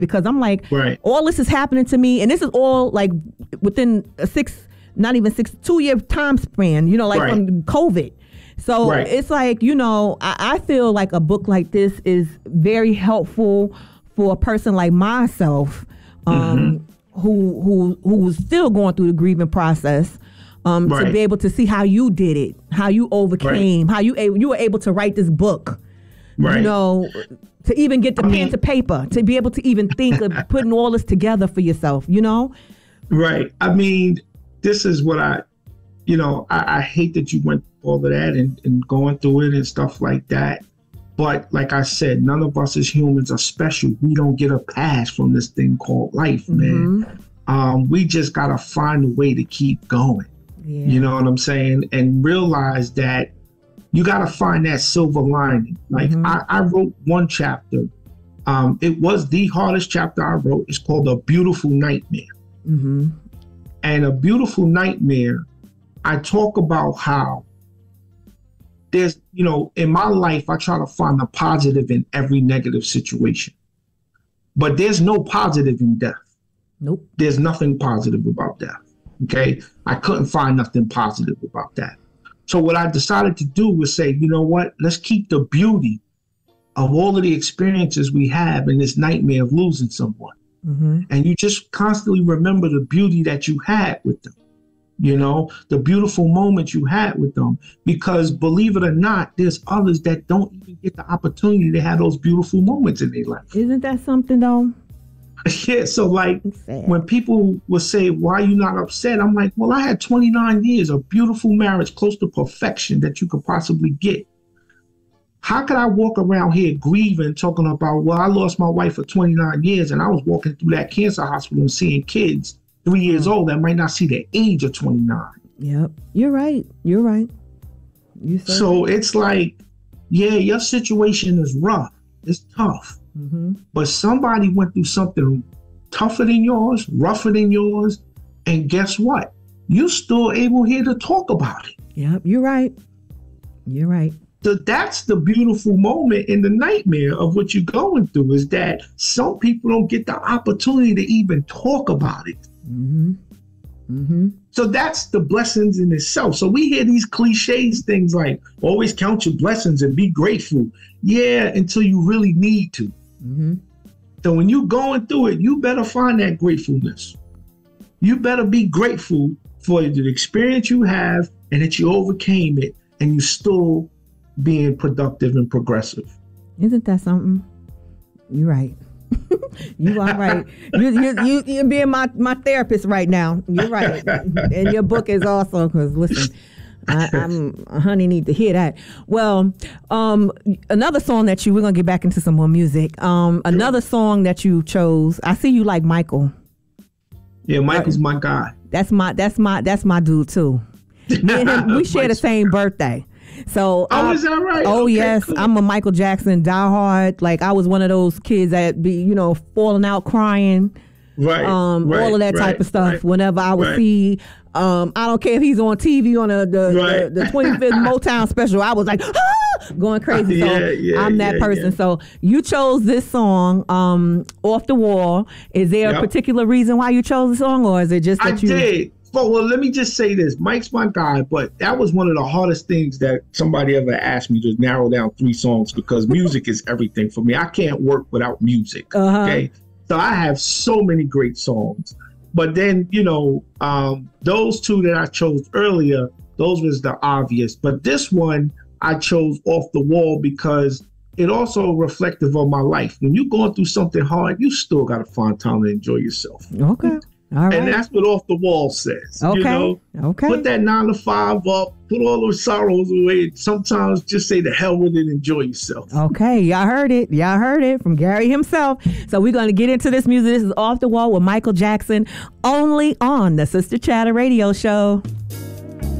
because I'm like, right. all this is happening to me, and this is all like within a 2-year time span, you know, like right. from COVID. So right. it's like, you know, I feel like a book like this is very helpful for a person like myself, who's still going through the grieving process, right. to be able to see how you did it, how you overcame, right. how you were able to write this book, right. you know, to even get the pen to paper, to be able to even think of putting all this together for yourself, you know? Right. I mean, this is what I hate that you went through all of that and going through it and stuff like that. But like I said, none of us as humans are special. We don't get a pass from this thing called life, man. We just got to find a way to keep going. Yeah. You know what I'm saying? And realize that you got to find that silver lining. Like I wrote one chapter. It was the hardest chapter I wrote. It's called A Beautiful Nightmare. And A Beautiful Nightmare, I talk about how there's, you know, in my life, I try to find the positive in every negative situation. But there's no positive in death. Nope. There's nothing positive about death. Okay. I couldn't find nothing positive about that. So what I decided to do was say, you know what? Let's keep the beauty of all of the experiences we have in this nightmare of losing someone. And you just constantly remember the beauty that you had with them, you know, the beautiful moments you had with them, because believe it or not, there's others that don't even get the opportunity to have those beautiful moments in their life. Isn't that something though? Yeah. So like when people will say, why are you not upset? I'm like, well, I had 29 years of beautiful marriage, close to perfection that you could possibly get. How could I walk around here grieving, talking about, well, I lost my wife for 29 years and I was walking through that cancer hospital and seeing kids 3 years old that might not see the age of 29. Yep. You're right. You're right. So it's like, yeah, your situation is rough. It's tough. But somebody went through something tougher than yours, rougher than yours. And guess what? You're still able here to talk about it. Yep. You're right. You're right. So that's the beautiful moment in the nightmare of what you're going through, is that some people don't get the opportunity to even talk about it. So that's the blessings in itself. So we hear these cliches, things like always count your blessings and be grateful. Yeah, until you really need to. So when you're going through it, you better find that gratefulness. You better be grateful for the experience you have and that you overcame it and you still being productive and progressive. Isn't that something? You're right. You are right. You're being my therapist right now. You're right. And your book is awesome, because listen, I'm honey need to hear that. Well, another song that we're gonna get back into some more music. Another song that you chose. I see you like Michael. Yeah, Michael's my guy. That's my dude too. Me and him, we share the same birthday. So is that right? Oh okay, yes, cool. I'm a Michael Jackson diehard. Like I was one of those kids that be, you know, falling out crying. Right. All of that type of stuff. Right, whenever I would see, I don't care if he's on TV on the 25th Motown special. I was like, going crazy. So I'm that person. Yeah. So you chose this song, Off the Wall. Is there a particular reason why you chose the song, or is it just that I did. Well, let me just say this. Mike's my guy, but that was one of the hardest things that somebody ever asked me, to narrow down 3 songs, because music is everything for me. I can't work without music. Okay. So I have so many great songs. But then, you know, those 2 that I chose earlier, those was the obvious. But this one I chose Off the Wall because it also reflective of my life. When you're going through something hard, you still got to find time to enjoy yourself. Okay. All right. And that's what Off the Wall says. Okay. You know? Okay. Put that 9 to 5 up, put all those sorrows away. Sometimes just say the hell with it and enjoy yourself. Okay. Y'all heard it. Y'all heard it from Gary himself. So we're going to get into this music. This is Off the Wall with Michael Jackson, only on the Sister Chatter Radio Show.